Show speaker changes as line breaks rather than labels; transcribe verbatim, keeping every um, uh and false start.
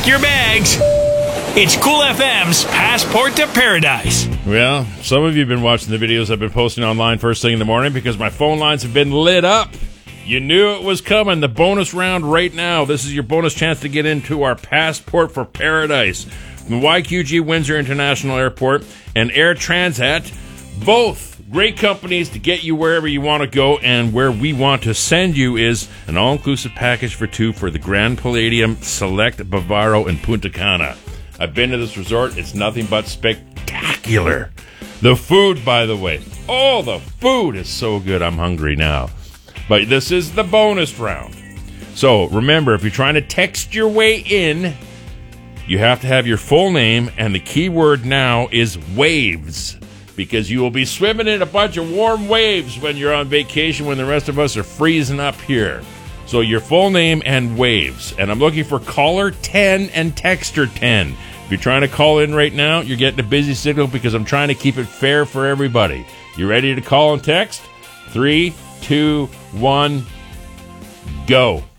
Pack your bags. It's Cool F M's Passport to Paradise.
Well, some of you have been watching the videos I've been posting online first thing in the morning because my phone lines have been lit up. You knew it was coming. The bonus round right now. This is your bonus chance to get into our Passport for Paradise. From Y Q G Windsor International Airport and Air Transat, both great companies to get you wherever you want to go, and where we want to send you is an all-inclusive package for two for the Grand Palladium Select Bavaro in Punta Cana. I've been to this resort. It's nothing but spectacular. The food, by the way. Oh, the food is so good. I'm hungry now. But this is the bonus round. So remember, if you're trying to text your way in, you have to have your full name, and the key word now is waves, because you will be swimming in a bunch of warm waves when you're on vacation when the rest of us are freezing up here. So your full name and waves. And I'm looking for caller ten and texter ten. If you're trying to call in right now, you're getting a busy signal because I'm trying to keep it fair for everybody. You ready to call and text? Three, two, one, go.